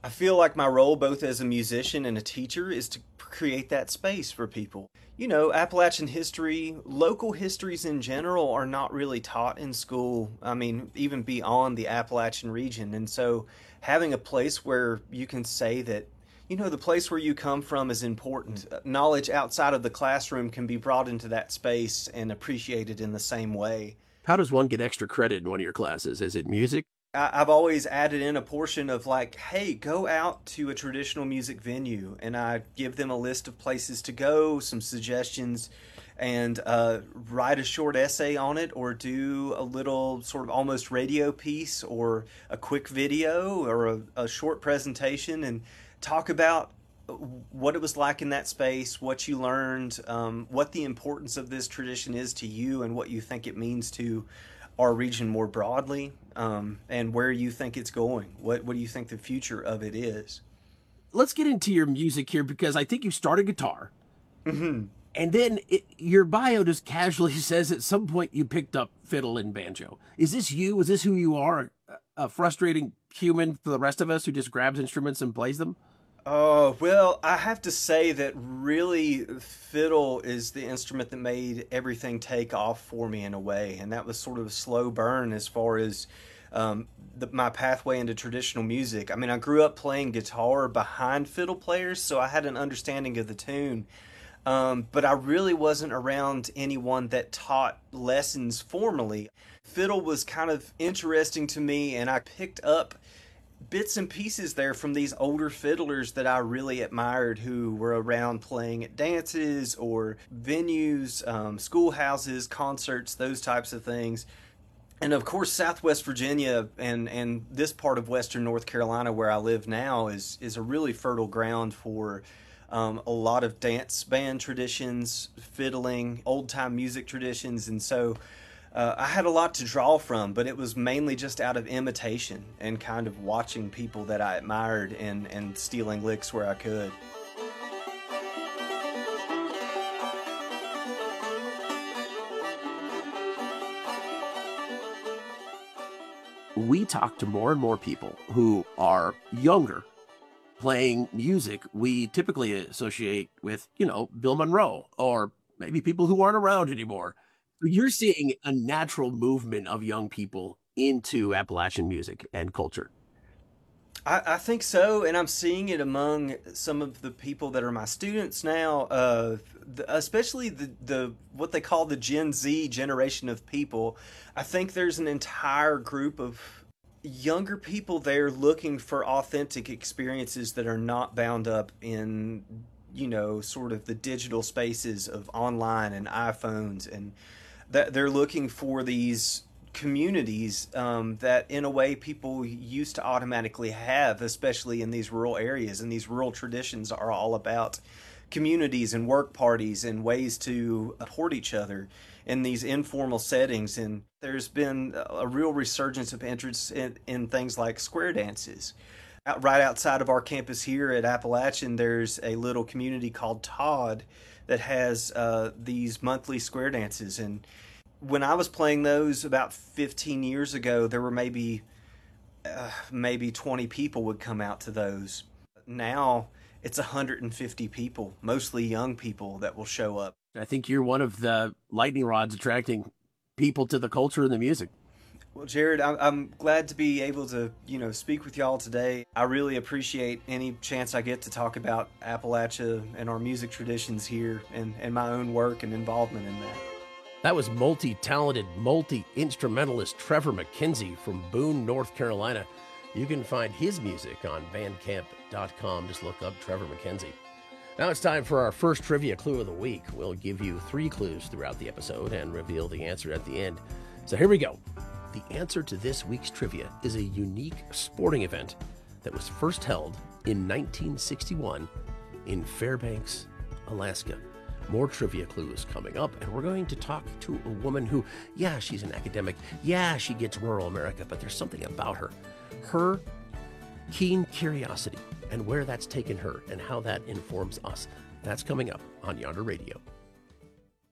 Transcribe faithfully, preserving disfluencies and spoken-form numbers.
I feel like my role, both as a musician and a teacher, is to create that space for people. You know, Appalachian history, local histories in general are not really taught in school. I mean, even beyond the Appalachian region. And so having a place where you can say that, you know, the place where you come from is important. Uh, Knowledge outside of the classroom can be brought into that space and appreciated in the same way. How does one get extra credit in one of your classes? Is it music? I- I've always added in a portion of like, hey, go out to a traditional music venue, and I give them a list of places to go, some suggestions, and uh, write a short essay on it, or do a little sort of almost radio piece, or a quick video, or a, a short presentation, and talk about what it was like in that space, what you learned, um, what the importance of this tradition is to you, and what you think it means to our region more broadly, um, and where you think it's going. What what do you think the future of it is? Let's get into your music here because I think you started guitar. Hmm. And then it, your bio just casually says at some point you picked up fiddle and banjo. Is this you? Is this who you are? A, a frustrating human for the rest of us who just grabs instruments and plays them? Oh, well, I have to say that really fiddle is the instrument that made everything take off for me in a way. And that was sort of a slow burn as far as um, the, my pathway into traditional music. I mean, I grew up playing guitar behind fiddle players, so I had an understanding of the tune. Um, but I really wasn't around anyone that taught lessons formally. Fiddle was kind of interesting to me, and I picked up bits and pieces there from these older fiddlers that I really admired who were around playing at dances or venues, um, schoolhouses, concerts, those types of things. And of course, Southwest Virginia and, and this part of Western North Carolina where I live now is, is a really fertile ground for um, a lot of dance band traditions, fiddling, old time music traditions. And so uh, I had a lot to draw from, but it was mainly just out of imitation and kind of watching people that I admired and, and stealing licks where I could. We talk to more and more people who are younger playing music we typically associate with, you know, Bill Monroe or maybe people who aren't around anymore. You're seeing a natural movement of young people into Appalachian music and culture. I, I think so, and I'm seeing it among some of the people that are my students now, uh, the, especially the, the what they call the Gen Z generation of people. I think there's an entire group of younger people there looking for authentic experiences that are not bound up in, you know, sort of the digital spaces of online and iPhones, and that they're looking for these communities um, that in a way people used to automatically have, especially in these rural areas. And these rural traditions are all about communities and work parties and ways to support each other in these informal settings. And there's been a real resurgence of interest in, in things like square dances. Out, right outside of our campus here at Appalachian, there's a little community called Todd that has uh, these monthly square dances. And when I was playing those about fifteen years ago, there were maybe uh, maybe twenty people would come out to those. Now it's one hundred fifty people, mostly young people, that will show up. I think you're one of the lightning rods attracting people to the culture and the music. Well, Jared, I'm, I'm glad to be able to, you know, speak with y'all today. I really appreciate any chance I get to talk about Appalachia and our music traditions here and, and my own work and involvement in that. That was multi-talented, multi-instrumentalist Trevor McKenzie from Boone, North Carolina. You can find his music on bandcamp dot com. Just look up Trevor McKenzie. Now it's time for our first trivia clue of the week. We'll give you three clues throughout the episode and reveal the answer at the end. So here we go. The answer to this week's trivia is a unique sporting event that was first held in nineteen sixty-one in Fairbanks, Alaska. More trivia clues coming up, and we're going to talk to a woman who, yeah, she's an academic. Yeah, she gets rural America, but there's something about her. Her keen curiosity and where that's taken her and how that informs us. That's coming up on Yonder Radio.